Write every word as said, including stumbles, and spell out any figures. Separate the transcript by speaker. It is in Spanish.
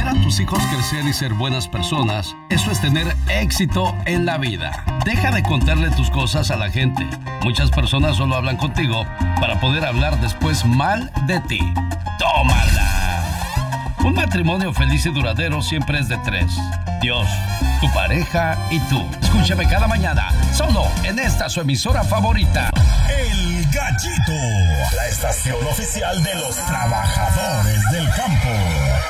Speaker 1: ver a tus hijos crecer y ser buenas personas, eso es tener éxito en la vida. Deja de contarle tus cosas a la gente. Muchas personas solo hablan contigo para poder hablar después mal de ti. ¡Tómala! Un matrimonio feliz y duradero siempre es de tres. Dios, tu pareja y tú. Escúchame cada mañana, solo en esta su emisora favorita.
Speaker 2: El Gallito, la estación oficial de los trabajadores del campo.